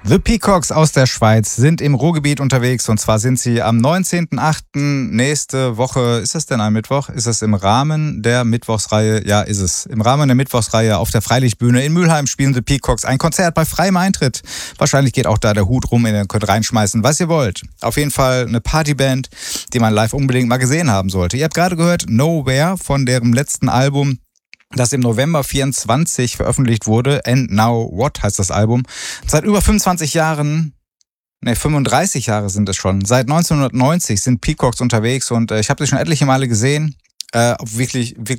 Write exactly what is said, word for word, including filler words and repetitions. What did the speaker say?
The Peacocks aus der Schweiz sind im Ruhrgebiet unterwegs und zwar sind sie am neunzehnten achten nächste Woche, ist das denn ein Mittwoch? Ist es im Rahmen der Mittwochsreihe? Ja, ist es. Im Rahmen der Mittwochsreihe auf der Freilichtbühne in Mülheim spielen The Peacocks ein Konzert bei freiem Eintritt. Wahrscheinlich geht auch da der Hut rum, ihr könnt reinschmeißen, was ihr wollt. Auf jeden Fall eine Partyband, die man live unbedingt mal gesehen haben sollte. Ihr habt gerade gehört Nowhere von deren letzten Album, das im November vierundzwanzig veröffentlicht wurde. And Now What heißt das Album. Seit über fünfundzwanzig Jahren, ne fünfunddreißig Jahre sind es schon. Seit neunzehnhundertneunzig sind Peacocks unterwegs und äh, ich habe sie schon etliche Male gesehen. Äh, wirklich, wirklich